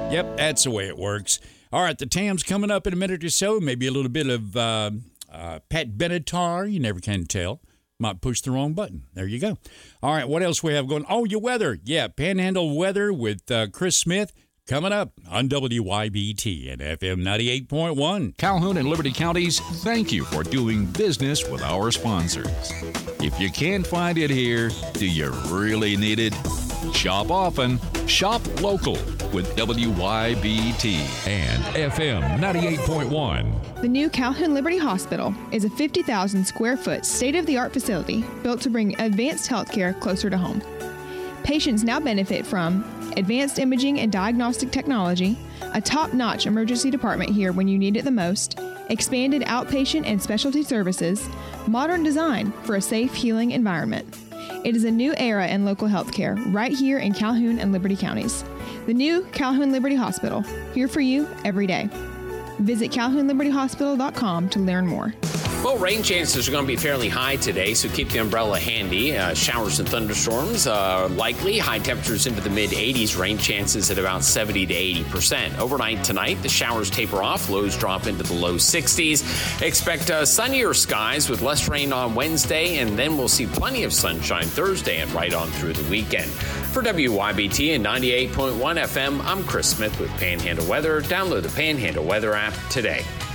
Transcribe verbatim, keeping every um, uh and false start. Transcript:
Yep, that's the way it works. All right, the T A M's coming up in a minute or so. Maybe a little bit of uh, uh, Pat Benatar. You never can tell. Might push the wrong button. There you go. All right, what else we have going? Oh, your weather. Yeah, Panhandle weather with uh, Chris Smith. Coming up on W Y B T and F M ninety-eight point one. Calhoun and Liberty Counties, thank you for doing business with our sponsors. If you can't find it here, do you really need it? Shop often, shop local with W Y B T and F M ninety-eight point one. The new Calhoun Liberty Hospital is a fifty thousand square foot state-of-the-art facility built to bring advanced healthcare closer to home. Patients now benefit from advanced imaging and diagnostic technology, a top-notch emergency department here when you need it the most, expanded outpatient and specialty services, modern design for a safe, healing environment. It is a new era in local healthcare right here in Calhoun and Liberty counties. The new Calhoun Liberty Hospital, here for you every day. Visit calhoun liberty hospital dot com to learn more. Well, rain chances are going to be fairly high today, so keep the umbrella handy. Uh, showers and thunderstorms uh, likely. High temperatures into the mid eighties. Rain chances at about seventy to eighty percent. Overnight tonight, the showers taper off. Lows drop into the low sixties. Expect uh, sunnier skies with less rain on Wednesday, and then we'll see plenty of sunshine Thursday and right on through the weekend. For W Y B T and ninety-eight point one F M, I'm Chris Smith with Panhandle Weather. Download the Panhandle Weather app today.